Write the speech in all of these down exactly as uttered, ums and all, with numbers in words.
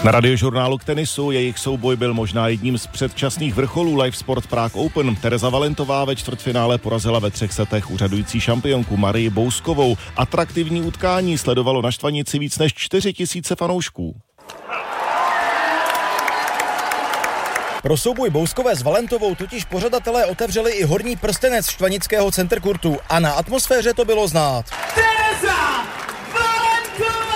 Na Radiožurnálu k tenisu jejich souboj byl možná jedním z předčasných vrcholů Live Sport Prague Open. Tereza Valentová ve čtvrtfinále porazila ve třech setech úřadující šampionku Marii Bouskovou. Atraktivní utkání sledovalo na štvanici víc než čtyři tisíce fanoušků. Pro souboj Bouskové s Valentovou totiž pořadatelé otevřeli i horní prstenec štvanického centerkurtu a na atmosféře to bylo znát. Tereza Valentová!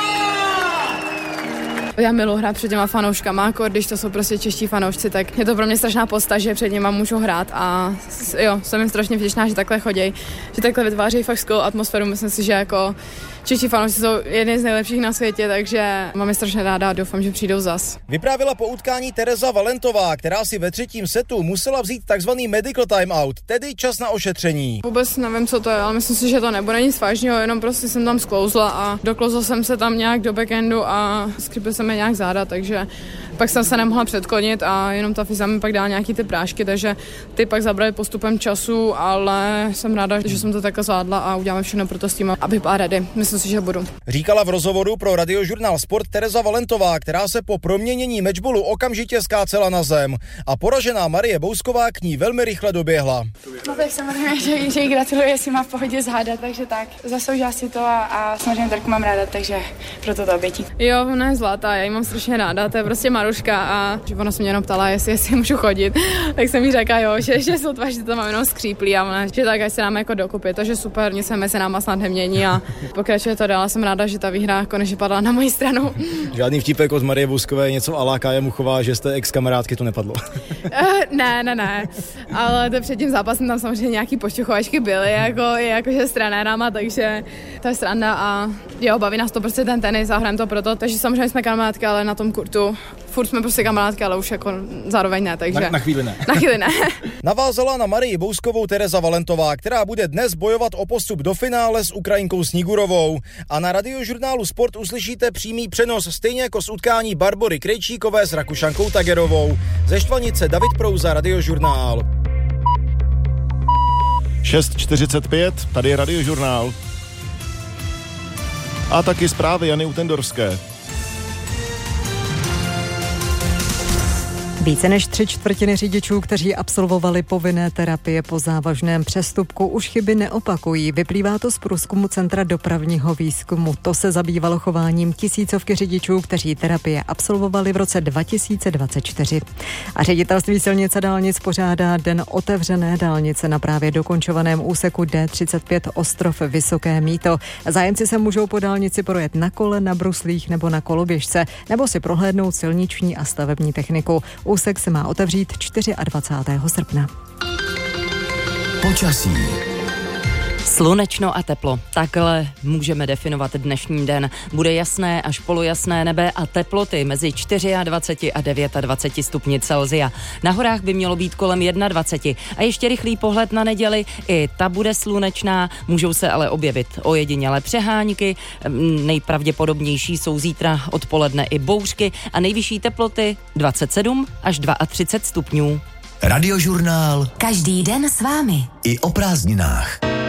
Já miluji hrát před těma fanouškama, jako když to jsou prostě čeští fanoušci, tak je to pro mě strašná podsta, že před něma můžu hrát a jo, jsem jim strašně vděčná, že takhle chodí, že takhle vytvářejí fakt skvělou atmosféru, myslím si, že jako čeští fanoušci jsou jedni z nejlepších na světě, takže mám je strašně ráda a doufám, že přijdou zas. Vyprávila po utkání Tereza Valentová, která si ve třetím setu musela vzít takzvaný medical timeout, tedy čas na ošetření. Vůbec nevím, co to je, ale myslím si, že to nebude nic vážného, jenom prostě jsem tam sklouzla a doklouzla jsem se tam nějak do backendu a skrypil jsem je nějak záda, takže pak jsem se nemohla předklonit a jenom ta fyza mi pak dala nějaký ty prášky, takže ty pak zabrali postupem času, ale jsem ráda, že jsem to takhle zvládla a uděláme všechno pro to s tím, aby byla ready. Myslím si, že budu. Říkala v rozhovoru pro Radiožurnál Sport Tereza Valentová, která se po proměnění mečbolu okamžitě skácela na zem a poražená Marie Bousková k ní velmi rychle doběhla. No tak samozřejmě, že, že jí gratuluji, jestli má v pohodě záda, takže tak. Zasloužila si to a, a samozřejmě Terku mám ráda, takže proto to obětí. Jo, ona je zlatá, já jí mám strašně ráda, to je prostě Maruška a že ona se mě jenom ptala, jestli, jestli můžu chodit, tak jsem jí řekla, jo, že, že sotva, že to mám jenom skříplý a ona, že tak, až se nám jako dokupy, takže super, nic se mezi náma snad nemění a pokračuje to dál, jsem ráda, že ta výhra konečně padla na moji stranu. Žádný vtipek od Marie Bouskové, něco a lá Kája Muchová, že jste ex-kamarádky, to nepadlo. uh, ne, ne, ne, ale to před tím zápasem tam samozřejmě nějaký pošťuchovačky byly, jako, jakože s trenérama, takže to je sranda a jo, baví nás to prostě ten tenis a hrajeme to proto, takže samozřejmě jsme kamarádky, ale na tom kurtu furt jsme prostě kamarádky, ale už jako zároveň ne, takže... Na, na chvíli ne. Na chvíli ne. Navázala na Marii Bouskovou Tereza Valentová, která bude dnes bojovat o postup do finále s Ukrajinkou Snigurovou. A na Radiožurnálu Sport uslyšíte přímý přenos, stejně jako z utkání Barbory Krejčíkové s Rakušankou Tagerovou. Ze Štvanice David Prouza, Radiožurnál. šest čtyřicet pět, tady je Radiožurnál. A taky zprávy Jany Utendorské. Více než tři čtvrtiny řidičů, kteří absolvovali povinné terapie po závažném přestupku, už chyby neopakují. Vyplývá to z průzkumu Centra dopravního výzkumu. To se zabývalo chováním tisícovky řidičů, kteří terapie absolvovali v roce dva tisíce dvacet čtyři. A Ředitelství silnic a dálnic pořádá Den otevřené dálnice na právě dokončovaném úseku D třicet pět Ostrov Vysoké Mýto. Zájemci se můžou po dálnici projet na kole, na bruslích nebo na koloběžce, nebo si prohlédnout silniční a stavební techniku. Úsek se má otevřít dvacátého čtvrtého srpna. Počasí. Slunečno a teplo. Takhle můžeme definovat dnešní den. Bude jasné až polojasné nebe a teploty mezi dvacet čtyři a dvacet devět stupni Celsia. Na horách by mělo být kolem dvacet jedna. A ještě rychlý pohled na neděli. I ta bude slunečná, můžou se ale objevit ojedinělé přehánky. Nejpravděpodobnější jsou zítra odpoledne i bouřky a nejvyšší teploty dvacet sedm až třicet dva stupňů. Radiožurnál. Každý den s vámi. I o prázdninách.